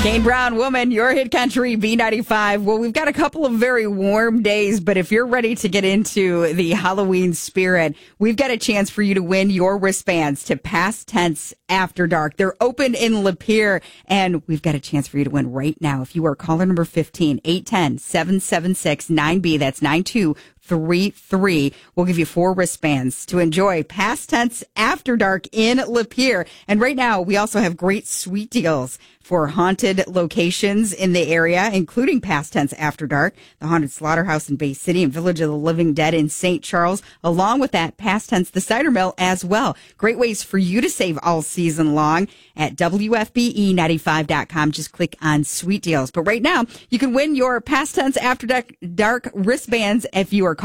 Kane Brown, Woman, your hit country, B95. Well, we've got a couple of very warm days, but if you're ready to get into the Halloween spirit, we've got a chance for you to win your wristbands to Past Tense After Dark. They're open in Lapeer, and we've got a chance for you to win right now. If you are caller number 15, 810-776-9B, that's 9233. We'll give you 4 wristbands to enjoy Past Tense After Dark in Lapeer. And right now, we also have great sweet deals for haunted locations in the area, including Past Tense After Dark, the Haunted Slaughterhouse in Bay City, and Village of the Living Dead in St. Charles, along with that Past Tense the Cider Mill as well. Great ways for you to save all season long at WFBE95.com. Just click on Sweet Deals. But right now, you can win your Past Tense After Dark wristbands if you are